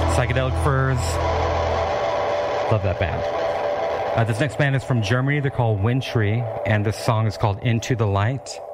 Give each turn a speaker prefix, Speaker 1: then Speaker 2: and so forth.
Speaker 1: Psychedelic Furs. Love that band. This next band is from Germany. They're called Windtree, and this song is called Into the Light.